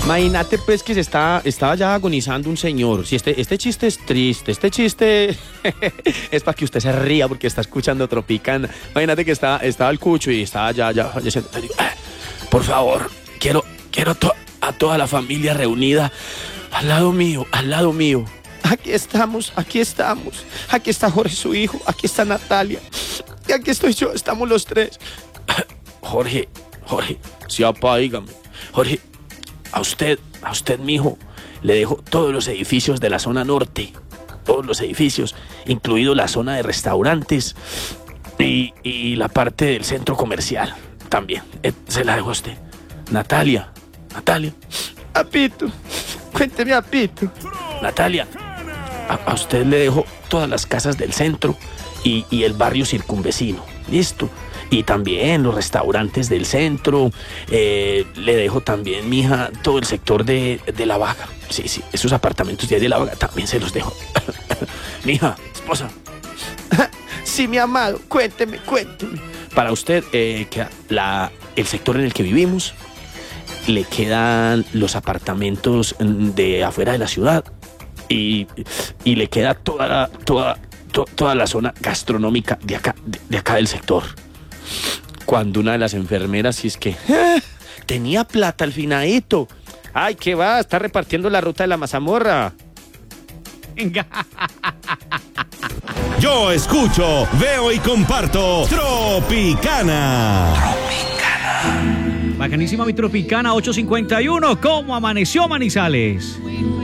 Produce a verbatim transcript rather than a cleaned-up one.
Imagínate pues que se está, estaba ya agonizando un señor. Si este, este chiste es triste, este chiste es para que usted se ría porque está escuchando Tropicana. Imagínate que estaba, estaba el cucho y estaba ya, ya falleciendo. Por favor, quiero, quiero to- a toda la familia reunida al lado mío, al lado mío. Aquí estamos, aquí estamos. Aquí está Jorge, su hijo. Aquí está Natalia. Y aquí estoy yo, estamos los tres. Jorge, Jorge, sí, papá, dígame. Jorge, a usted, a usted, mijo, le dejo todos los edificios de la zona norte. Todos los edificios, incluido la zona de restaurantes y, y la parte del centro comercial. También, eh, se la dejo a usted. Natalia, Natalia. Apito, cuénteme, Apito. Natalia, a, a usted le dejo todas las casas del centro y, y el barrio circunvecino. Listo. Y también los restaurantes del centro. Eh, le dejo también, mija, todo el sector de, de La Vaga. Sí, sí, esos apartamentos de ahí de La Vaga también se los dejo. Mija, esposa. Sí, mi amado, cuénteme, cuénteme. Para usted, eh, queda la, el sector en el que vivimos, le quedan los apartamentos de afuera de la ciudad y, y le queda toda la, toda, to, toda la zona gastronómica de acá, de, de acá del sector. Cuando una de las enfermeras, si es que ¡eh! tenía plata al finadito. Ay, ¿qué va? Está repartiendo la ruta de la mazamorra. Yo escucho, veo y comparto Tropicana. Bacanísima mi Tropicana ocho cincuenta y uno. ¿Cómo amaneció Manizales?